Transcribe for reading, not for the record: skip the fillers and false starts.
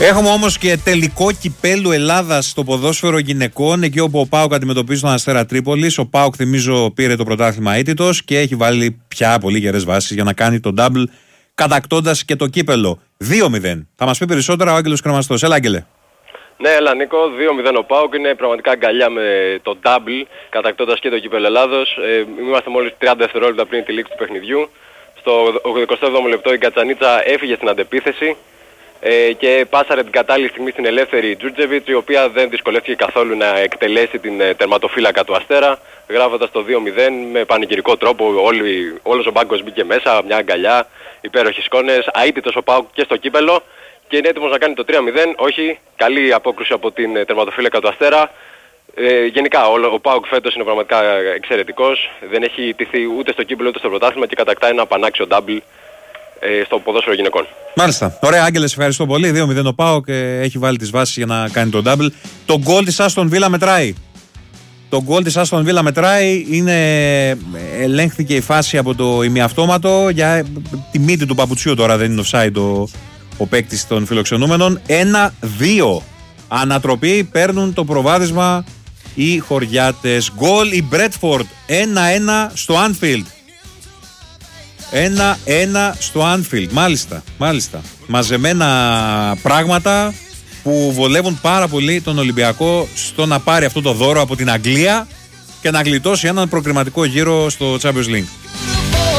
Έχουμε όμως και τελικό κυπέλου Ελλάδας στο ποδόσφαιρο γυναικών, εκεί όπου ο ΠΑΟΚ αντιμετωπίζει τον Αστέρα Τρίπολης. Ο ΠΑΟΚ, θυμίζω, πήρε το πρωτάθλημα αίτητος και έχει βάλει πια πολύ γερές βάσεις για να κάνει το double, κατακτώντας και το κύπελο. 2-0. Θα μας πει περισσότερα ο Άγγελος Κρεμαστός. Έλα, Άγγελε. Ναι, έλα Νίκο, 2-0 ο ΠΑΟΚ, είναι πραγματικά αγκαλιά με το double, κατακτώντας και το κύπελο Ελλάδος. Είμαστε μόλις 30 δευτερόλεπτα πριν τη λήξη του παιχνιδιού. Στο 87ο λεπτό η Γκατσανίτσα έφυγε στην αντεπίθεση και πάσαρε την κατάλληλη στιγμή στην ελεύθερη Τζούρτζεβιτς, η οποία δεν δυσκολεύτηκε καθόλου να εκτελέσει την τερματοφύλακα του Αστέρα, γράφοντας το 2-0 με πανηγυρικό τρόπο. Όλος ο μπάγκος μπήκε μέσα, μια αγκαλιά, υπέροχες εικόνες, αίτητος ο ΠΑΟΚ και στο κύπελο. Και είναι έτοιμος να κάνει το 3-0, όχι, καλή απόκρουση από την τερματοφύλακα του Αστέρα. Γενικά ο ΠΑΟΚ φέτος είναι πραγματικά εξαιρετικός, δεν έχει τηθεί ούτε στο κύπελλο ούτε στο πρωτάθλημα και κατακτά ένα πανάξιο double στο ποδόσφαιρο γυναικών. Μάλιστα. Ωραία, Άγγελε, σε ευχαριστώ πολύ. 2-0 ο ΠΑΟΚ έχει βάλει τις βάσεις για να κάνει το double. Το γκολ της Άστον Βίλα μετράει. Το γκολ της Άστον Βίλα μετράει, ελέγχθηκε η φάση από το ημιαυτόματο για τη μύτη του παπουτσιού, τώρα δεν είναι offside ο παίκτης των φιλοξενούμενων. 1-2. Ανατροπή, παίρνουν το προβάδισμα οι χωριάτες. Γκολ η Μπρέτφορντ. 1-1 στο Anfield. 1-1 στο Anfield. Μάλιστα. Μαζεμένα πράγματα που βολεύουν πάρα πολύ τον Ολυμπιακό στο να πάρει αυτό το δώρο από την Αγγλία και να γλιτώσει έναν προκριματικό γύρο στο Champions League.